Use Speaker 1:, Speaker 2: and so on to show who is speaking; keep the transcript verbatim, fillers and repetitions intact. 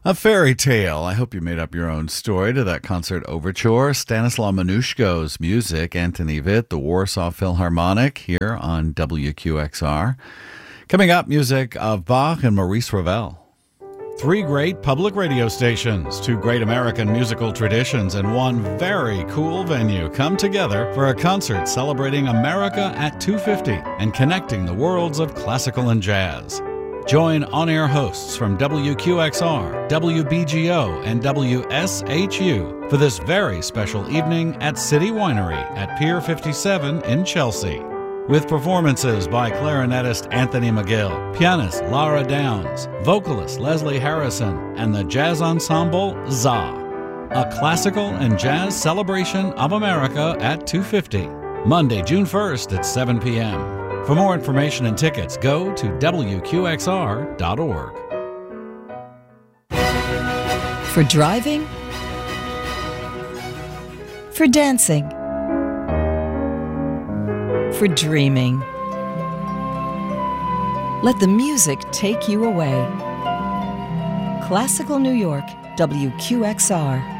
Speaker 1: A fairy tale. I hope you made up your own story to that concert overture. Stanislaw Manushko's music, Anthony Vitt, the Warsaw Philharmonic, here on W Q X R. Coming up, music of Bach and Maurice Ravel. Three great public radio stations, two great American musical traditions, and one very cool venue come together for a concert celebrating America at two fifty and connecting the worlds of classical and jazz. Join on-air hosts from W Q X R, W B G O, and W S H U for this very special evening at City Winery at Pier fifty-seven in Chelsea. With performances by clarinetist Anthony McGill, pianist Lara Downs, vocalist Leslie Harrison, and the jazz ensemble Za. A classical and jazz celebration of America at two fifty, Monday, June first at seven p.m. For more information and tickets, go to W Q X R dot org.
Speaker 2: For driving, for dancing, for dreaming. Let the music take you away. Classical New York, W Q X R.